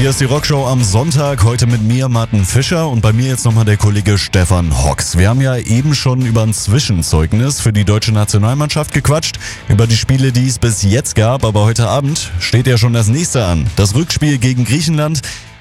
Hier ist die Rockshow am Sonntag, heute mit mir, Martin Fischer, und bei mir jetzt nochmal der Kollege Stefan Hocks. Wir haben ja eben schon über ein Zwischenzeugnis für die deutsche Nationalmannschaft gequatscht, über die Spiele, die es bis jetzt gab, aber heute Abend steht ja schon das nächste an. Das Rückspiel gegen Griechenland.